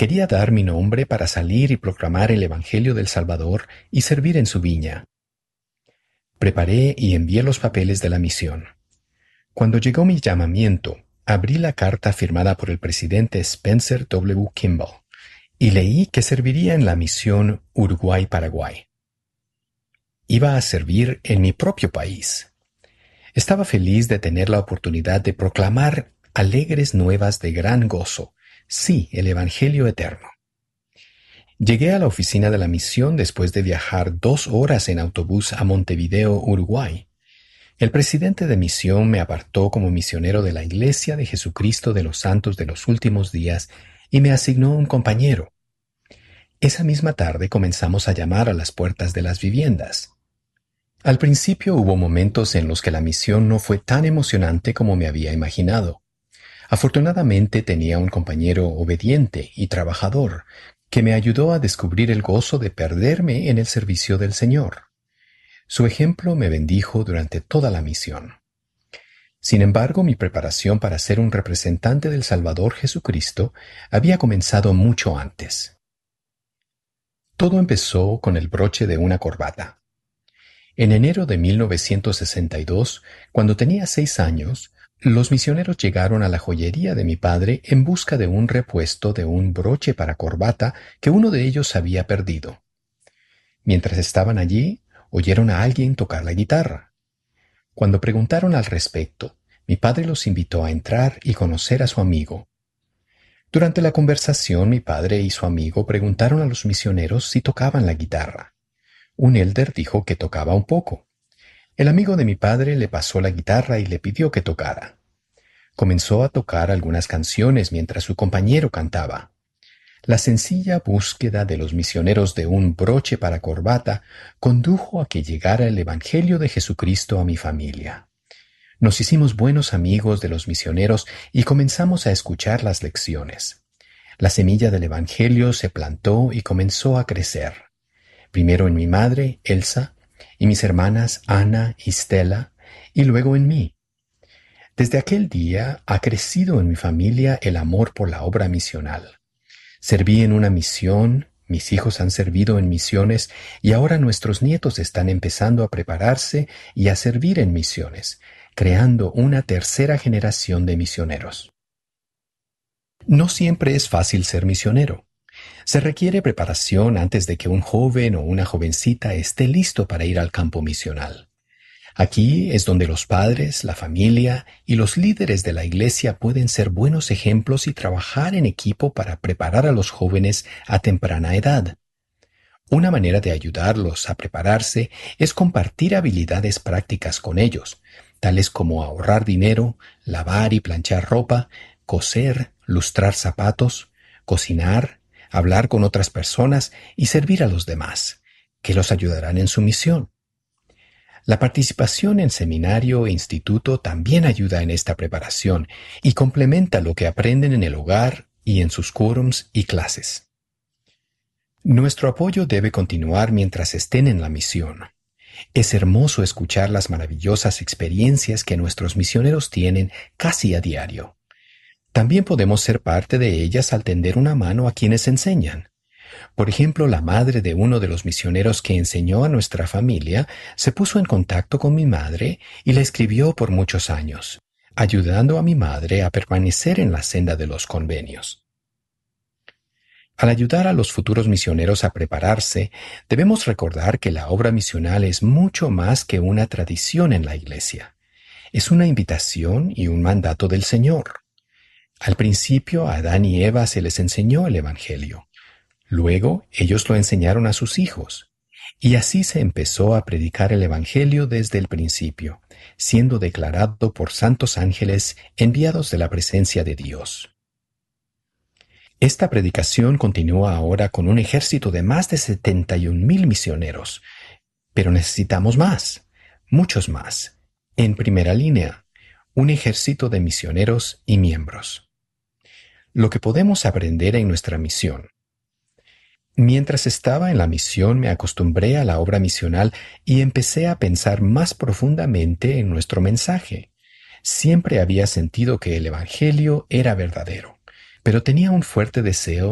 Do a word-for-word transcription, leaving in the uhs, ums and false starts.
Quería dar mi nombre para salir y proclamar el Evangelio del Salvador y servir en su viña. Preparé y envié los papeles de la misión. Cuando llegó mi llamamiento, abrí la carta firmada por el presidente Spencer W. Kimball y leí que serviría en la misión Uruguay-Paraguay. Iba a servir en mi propio país. Estaba feliz de tener la oportunidad de proclamar alegres nuevas de gran gozo, sí, el Evangelio eterno. Llegué a la oficina de la misión después de viajar dos horas en autobús a Montevideo, Uruguay. El presidente de misión me apartó como misionero de la Iglesia de Jesucristo de los Santos de los Últimos Días y me asignó un compañero. Esa misma tarde comenzamos a llamar a las puertas de las viviendas. Al principio hubo momentos en los que la misión no fue tan emocionante como me había imaginado. Afortunadamente tenía un compañero obediente y trabajador que me ayudó a descubrir el gozo de perderme en el servicio del Señor. Su ejemplo me bendijo durante toda la misión. Sin embargo, mi preparación para ser un representante del Salvador Jesucristo había comenzado mucho antes. Todo empezó con el broche de una corbata. En enero de mil novecientos sesenta y dos, cuando tenía seis años, los misioneros llegaron a la joyería de mi padre en busca de un repuesto de un broche para corbata que uno de ellos había perdido. Mientras estaban allí, oyeron a alguien tocar la guitarra. Cuando preguntaron al respecto, mi padre los invitó a entrar y conocer a su amigo. Durante la conversación, mi padre y su amigo preguntaron a los misioneros si tocaban la guitarra. Un élder dijo que tocaba un poco. El amigo de mi padre le pasó la guitarra y le pidió que tocara. Comenzó a tocar algunas canciones mientras su compañero cantaba. La sencilla búsqueda de los misioneros de un broche para corbata condujo a que llegara el Evangelio de Jesucristo a mi familia. Nos hicimos buenos amigos de los misioneros y comenzamos a escuchar las lecciones. La semilla del Evangelio se plantó y comenzó a crecer. Primero en mi madre, Elsa, y mis hermanas Ana y Stella, y luego en mí. Desde aquel día ha crecido en mi familia el amor por la obra misional. Serví en una misión, mis hijos han servido en misiones, y ahora nuestros nietos están empezando a prepararse y a servir en misiones, creando una tercera generación de misioneros. No siempre es fácil ser misionero. Se requiere preparación antes de que un joven o una jovencita esté listo para ir al campo misional. Aquí es donde los padres, la familia y los líderes de la iglesia pueden ser buenos ejemplos y trabajar en equipo para preparar a los jóvenes a temprana edad. Una manera de ayudarlos a prepararse es compartir habilidades prácticas con ellos, tales como ahorrar dinero, lavar y planchar ropa, coser, lustrar zapatos, cocinar, hablar con otras personas y servir a los demás, que los ayudarán en su misión. La participación en seminario e instituto también ayuda en esta preparación y complementa lo que aprenden en el hogar y en sus quórums y clases. Nuestro apoyo debe continuar mientras estén en la misión. Es hermoso escuchar las maravillosas experiencias que nuestros misioneros tienen casi a diario. También podemos ser parte de ellas al tender una mano a quienes enseñan. Por ejemplo, la madre de uno de los misioneros que enseñó a nuestra familia se puso en contacto con mi madre y la escribió por muchos años, ayudando a mi madre a permanecer en la senda de los convenios. Al ayudar a los futuros misioneros a prepararse, debemos recordar que la obra misional es mucho más que una tradición en la iglesia. Es una invitación y un mandato del Señor. Al principio a Adán y Eva se les enseñó el Evangelio. Luego ellos lo enseñaron a sus hijos. Y así se empezó a predicar el Evangelio desde el principio, siendo declarado por santos ángeles enviados de la presencia de Dios. Esta predicación continúa ahora con un ejército de más de setenta y un mil misioneros. Pero necesitamos más, muchos más. En primera línea, un ejército de misioneros y miembros. Lo que podemos aprender en nuestra misión. Mientras estaba en la misión me acostumbré a la obra misional y empecé a pensar más profundamente en nuestro mensaje. Siempre había sentido que el Evangelio era verdadero, pero tenía un fuerte deseo